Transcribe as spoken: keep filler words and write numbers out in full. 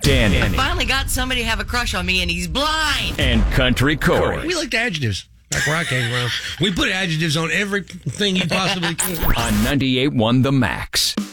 Danny. I finally got somebody to have a crush on me, and he's blind. And Country Corey. We liked adjectives. Back where I came from. We put adjectives on everything you possibly could. On ninety-eight point one The Max.